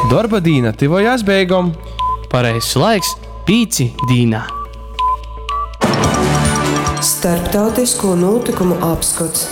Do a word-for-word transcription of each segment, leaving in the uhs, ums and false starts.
Darba dīna tivojās beigom. Pareizs laiks pīci dīnā. Starptautisko notikumu apskats.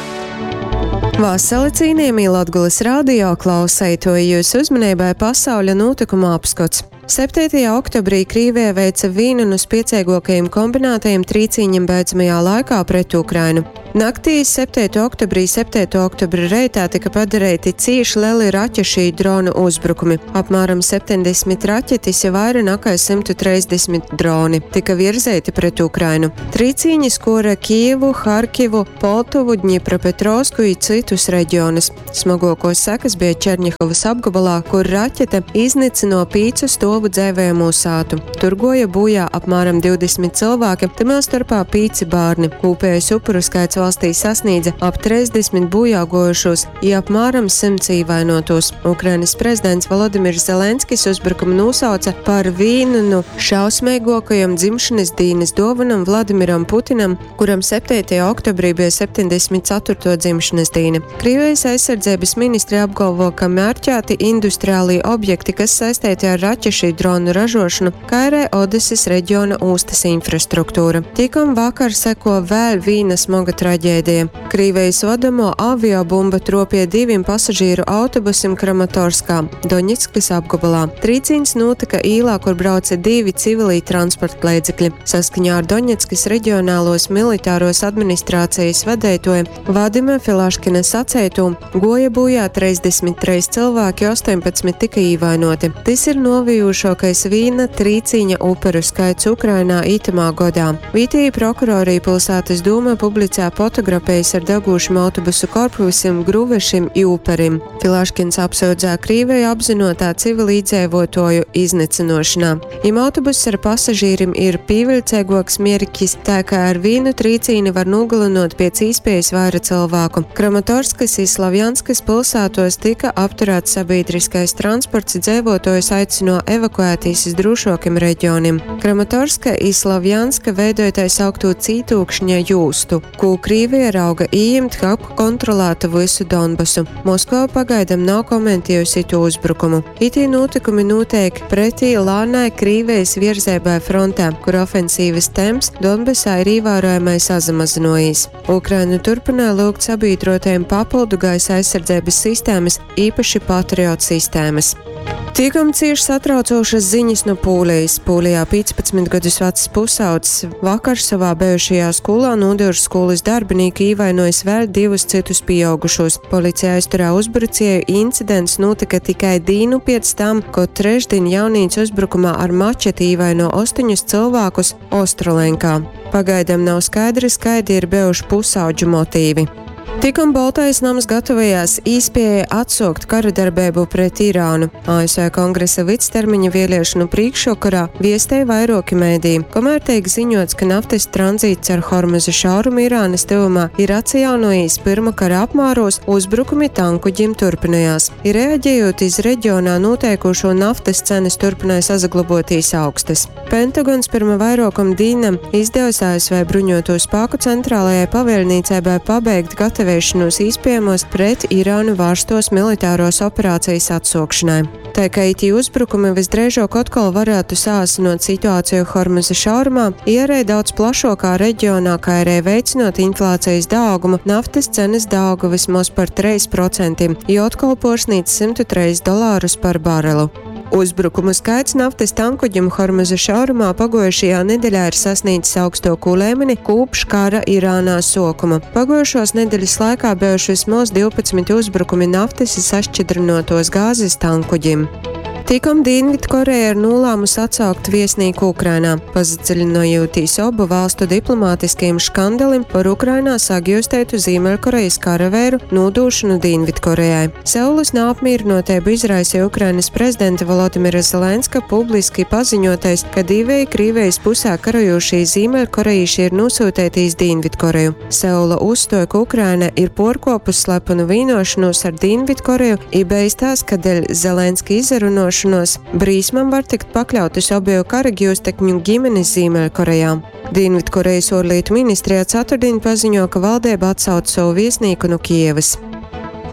Vasali cīnījumī Latgulis radio klausētoja jūs uzmanībai pasauļa notikumu apskats. septītajā oktobrī Krievija veica vīnunus piecēgokajiem kombinātajiem trīcīņiem beidzamajā laikā pret Ukrainu. Naktī septītā oktobrī septītā oktobra reitā tika padarīti cīši lieli raķešu dronu uzbrukumi. Apmēram septiņdesmit raķetis, ja vairāk nekā simt trīsdesmit droni tika virzīti pret Ukrainu. Trīcīņi skora Kijevu, Harkivu, Poltovu, Dņipropetrovsku un citus reģionus. Smagākos sekas bija Černihovas apgabalā, kur raķete iznīcināja pīcu stovu dzēvējumu sātu. Tur goja bojā apmēram divdesmit cilvēki, tamā starpā pīci bērni. Kopējais upuru skaits valstī sasniedza ap trīsdesmit bojā gojušos, ja apmēram simts ievainotos. Ukrainas prezidents Volodimirs Zelenskis uzbrukumu nosauca par vīnunu šausmīgākajam dzimšanas dienas dāvanam Vladimiram Putinam, kuram septītajā oktobrī bija septiņdesmit ceturtā dzimšanas diena. Krievijas aizsardzības ministri apgalvo, ka mērķēti industriālī objekti, kas saistīti ar raķešu dronu ražošanu, kā arī Odesas reģiona ostas infrastruktūra. Tikam vakar seko vēl viena smaga traģēdija. Krievijas vadamo aviobumba tropīja diviem pasažieru autobusim Kramatorskā, Doņetskas apgabalā. Trīcīns notika īlā, kur brauca divi civilī transporta līdzekļi. Saskaņā ar Doņetskas reģionālos militāros administrācijas vadītoju Vadima Filaškina saceitu, goja bojā trīsdesmit trīs cilvēki, astoņpadsmit tika ievainoti. Tas ir novijušākais vīna trīcīņa upuru skaits Ukrainā itamā godā. Vietējie prokurori pilsētas dūma publicē fotografijas ar degūšiem autobusu korpusiem, gruvešiem un uperim. Filaškins apsūdzē Krieviju apzinotā civili iedzīvotāju iznīcināšanā. Im autobuss ar pasažīrim ir pievilcīgāks mērķis, tā kā ar vīnu trīcīni var nogalinot pēc iespējas vairāk cilvēku. Kramatorskas un Slavjanskas pilsētos tika apturēts sabiedriskais transports, dzīvotājus aicino evakuēties uz drošākiem reģioniem. Kramatorska un Slavjanska veidotais augtu cītūkšņa jūstu, ko Krievija rauga ījimt, kā kontrolēta visu Donbasu. Moskva pagaidam nav komentējusi to uzbrukumu. Itī notikumi notiek pretī lānai Krievijas virzēbai frontē, kur ofensīvas temps Donbasā ir ievērojamai sazamazinājis. Ukraina turpināja lūgt sabiedrotajiem papildu gaisa aizsardzības sistēmas, īpaši Patriot sistēmas. Tikam cieši satraucošas ziņas no Pūlijas. Pūlijā piecpadsmit gadus vecs pusaudzis vakar savā bijušajā skolā nodēļas skolas darbinieku ievainojis vēl divus citus pieaugušos. Policija aizturē uzbrucēju, incidents notika tikai dienu pēc tam, ko trešdien jaunīts uzbrukumā ar mačeti ievaino astoņus cilvēkus Ostrolenkā. Pagaidām nav skaidrs, kādi ir bijuši pusaudžu motīvi. Tikam Baltais nams gatavojās īspēja atsaukt karadarbību pret Irānu. A S V kongresa vidstermiņa vēlēšanu priekšvakarā viestēja vairāki mēdīji, kamēr tiek ziņots, ka naftas tranzīts ar Hormuza šaurumu Irānas tuvumā ir atjaunojis pirmā kara apmēros, uzbrukumi tankuģim turpinājās. Ir reaģējot iz reģionā noteikušo naftas cenas turpināja sazaglaboties augstas. Pentagons pirmā vairākam dīnam izdevusi A S V bruņoto spēku centrālajai pavēlniecībai pabeigt gatavību vēšanos iespējamos pret Irānu vārstos militāros operācijas atsaukšanai. Tā kā itī uzbrukumi visdrīzāk atkal varētu sāsinot situāciju Hormuza šaurumā, ierēja daudz plašākā reģionā, kā arī veicinot inflācijas daugumu, naftas cenas dauga vismaz par trīs procentiem, jo atkal porsnīca simt trīs dolārus par barelu. Uzbrukumu skaits naftas tankuģim Hormuza šaurumā pagojušajā nedēļā ir sasniedzis augstāko līmeni kopš kara Irānā sākuma. Pagojušos nedēļas laikā bijuši vismaz divpadsmit uzbrukumi naftas sašķidrinotos gāzes tankuģim. Tikam Dienvidkoreja ir nolēmusi atsaukt viesnīku Ukrainā, padziļinojotīs obu valstu diplomātiskajiem škandalim par Ukrainā sagjūstētu Ziemeļkorejas karavēru nodūšanu Dienvidkorejai. Seulas neapmierinotību izraisīja Ukrainas prezidenta Volodimira Zelenska publiski paziņotais, ka divi Krievijas pusē karajošie Ziemeļkorejieši ir nosūtīti uz Dienvidkoreju. Seula uzstoja, ka Ukraina ir porkopus slepenu vienošanos ar Dienvidkoreju, ir beistās, ka dēļ Zelenska izrunošanos brīsmam var tikt pakļautas obiju karagūstekņu ģimenes Ziemeļkorejā. Dienvidkorejas ārlietu ministrijā ceturtdien paziņo, ka valdība atsauc savu viesnīku no Kijevas.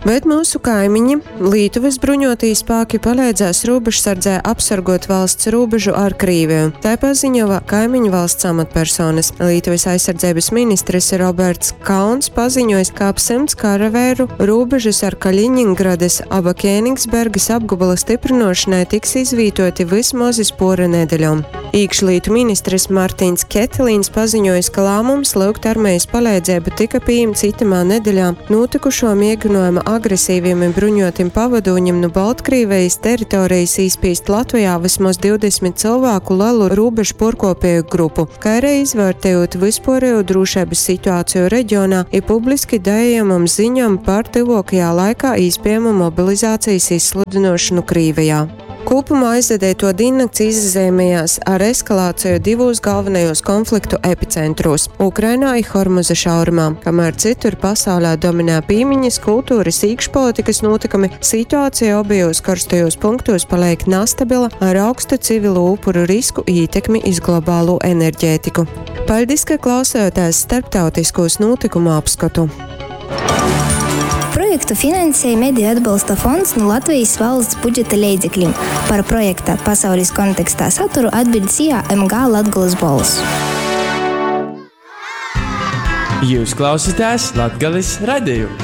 Bet mūsu kaimiņi, Lietuvas bruņotie spēki, palīdzēs robežsardzē apsargot valsts robežu ar Krieviju. Tā paziņoja kaimiņu valsts amatpersonas. Lietuvas aizsardzības ministrs Roberts Kauns paziņoja, ka ap simts karavēru robežas ar Kaļiņingradas aba Kēnigsbergas apgabala stiprinošanai tiks izvītoti vismaz iz pora nedēļām. Iekšlietu ministrs Martins Ketelīns paziņoja, ka lēmums lūgt armijas palīdzību tika pieņemts itamā nedēļā notikušo mēģinājumu agresīviem un bruņotim pavadoņiem no Baltkrievijas teritorijas izspīst Latvijā vismaz divdesmit cilvēku lielu robežu porkopēju grupu, kā arī izvērtējot vispārējo drošības situāciju reģionā ir publiski dējamam ziņam par tuvākajā laikā iespējamu mobilizācijas izsludinošanu Krievijā. Kopumā aizvadēto diennakts izzīmējās ar eskalāciju divos galvenajos konfliktu epicentros – Ukrainā un Hormuza šaurumā, kamēr citur pasaulē dominē pīmiņas, kultūras, iekšpolitikas notikumi, situācija abajos karstajos punktos paliek nestabila ar augstu civilu upuru risku ietekmi iz globālo enerģētiku. Paldies, ka klausījāties starptautiskos notikumu apskatu. Projektu finansēja Mediju atbalsta fonds no Latvijas valsts budžeta līdzekļiem. Par projekta pasaules kontekstā saturu atbild C I A M G Latgoles balss. Jūs klausītājs Latgales radiju.